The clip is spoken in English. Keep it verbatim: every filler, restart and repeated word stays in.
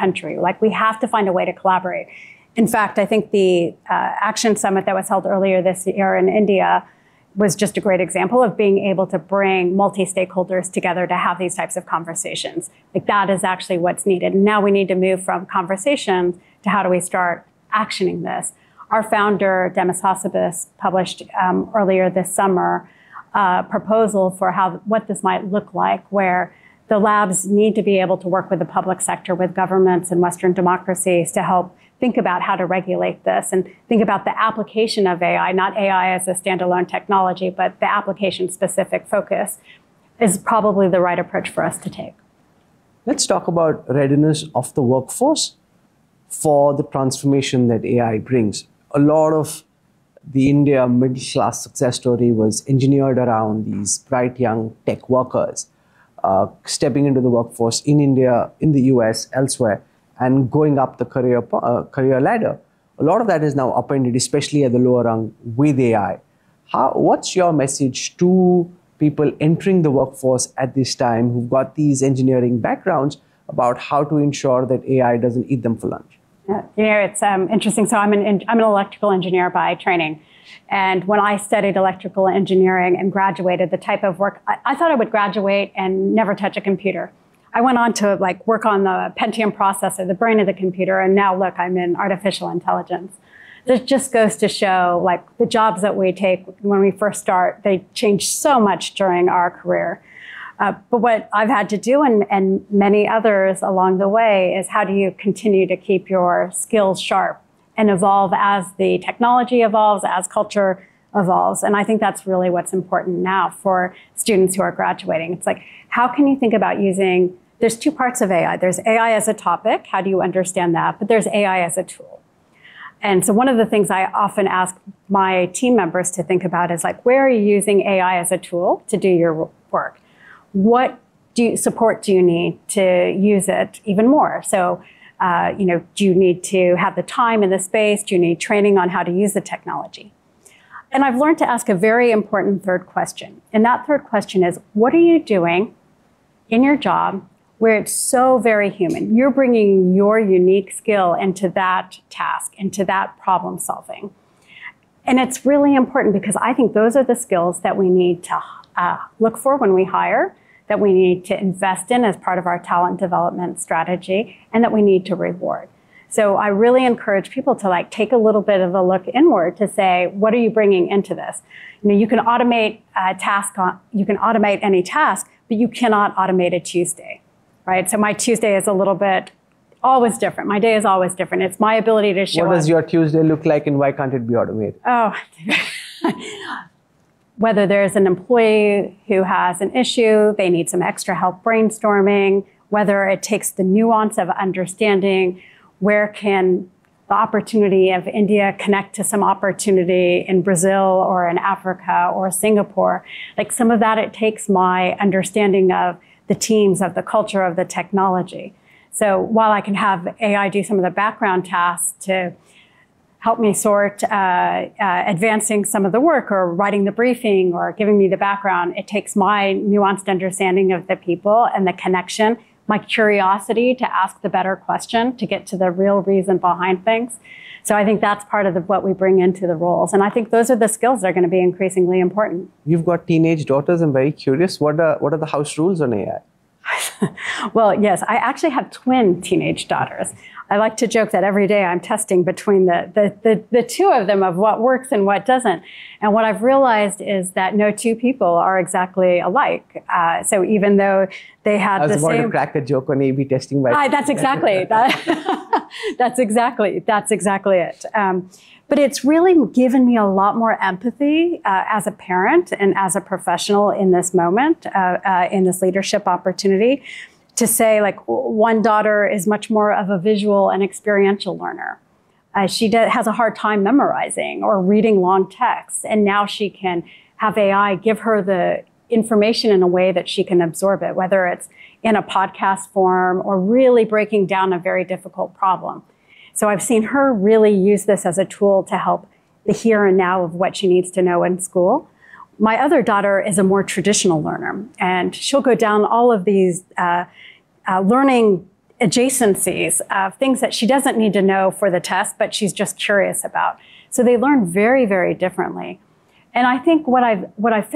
country. Like, we have to find a way to collaborate. In fact, I think the uh, Action Summit that was held earlier this year in India was just a great example of being able to bring multi-stakeholders together to have these types of conversations. Like, that is actually what's needed. And now we need to move from conversations to how do we start actioning this. Our founder, Demis Hassabis, published um, earlier this summer a proposal for how what this might look like, where the labs need to be able to work with the public sector, with governments and Western democracies to help think about how to regulate this and think about the application of A I, not A I as a standalone technology, but the application-specific focus is probably the right approach for us to take. Let's talk about readiness of the workforce for the transformation that A I brings. A lot of the India middle-class success story was engineered around these bright young tech workers uh, stepping into the workforce in India, in the U S, elsewhere, and going up the career, uh, career ladder. A lot of that is now upended, especially at the lower rung, with A I. How, what's your message to people entering the workforce at this time who've got these engineering backgrounds about how to ensure that A I doesn't eat them for lunch? Yeah, you know, it's um, interesting. So I'm an, I'm an electrical engineer by training. And when I studied electrical engineering and graduated, the type of work, I, I thought I would graduate and never touch a computer. I went on to like work on the Pentium processor, the brain of the computer, and now look, I'm in artificial intelligence. This just goes to show like the jobs that we take when we first start, they change so much during our career. Uh, but what I've had to do, and, and many others along the way, is how do you continue to keep your skills sharp and evolve as the technology evolves, as culture evolves. And I think that's really what's important now for students who are graduating. It's like, how can you think about using, there's two parts of A I. There's A I as a topic, how do you understand that? But there's A I as a tool. And so one of the things I often ask my team members to think about is like, where are you using A I as a tool to do your work? What do you, support do you need to use it even more? So, uh, you know, do you need to have the time and the space? Do you need training on how to use the technology? And I've learned to ask a very important third question. And that third question is, what are you doing in your job where it's so very human? You're bringing your unique skill into that task, into that problem solving. And it's really important because I think those are the skills that we need to uh, look for when we hire, that we need to invest in as part of our talent development strategy, and that we need to reward. So I really encourage people to like take a little bit of a look inward to say, what are you bringing into this? You know, you can automate a task, on, you can automate any task, but you cannot automate a Tuesday, right? So my Tuesday is a little bit always different. My day is always different. It's my ability to show What does up. your Tuesday look like, and why can't it be automated? Oh, whether there's an employee who has an issue, they need some extra help brainstorming, whether it takes the nuance of understanding where can the opportunity of India connect to some opportunity in Brazil or in Africa or Singapore. Like some of that, it takes my understanding of the teams, of the culture, of the technology. So while I can have A I do some of the background tasks to help me sort, uh, uh, advancing some of the work or writing the briefing or giving me the background, it takes my nuanced understanding of the people and the connection, my curiosity to ask the better question, to get to the real reason behind things. So I think that's part of the, what we bring into the roles. And I think those are the skills that are going to be increasingly important. You've got teenage daughters. I'm very curious. What are, what are the house rules on A I? Well, yes, I actually have twin teenage daughters. I like to joke that every day I'm testing between the, the, the, the two of them of what works and what doesn't. And what I've realized is that no two people are exactly alike. Uh, so even though they had the same... I was about to crack a joke on A B testing. By ah, that's exactly, that, that's exactly, that's exactly it. Um, But it's really given me a lot more empathy uh, as a parent and as a professional in this moment, uh, uh, in this leadership opportunity, to say like one daughter is much more of a visual and experiential learner. Uh, she did, has a hard time memorizing or reading long texts. And now she can have A I give her the information in a way that she can absorb it, whether it's in a podcast form or really breaking down a very difficult problem. So I've seen her really use this as a tool to help the here and now of what she needs to know in school. My other daughter is a more traditional learner, and she'll go down all of these uh, uh, learning adjacencies of things that she doesn't need to know for the test, but she's just curious about. So they learn very, very differently. And I think what I've, what I've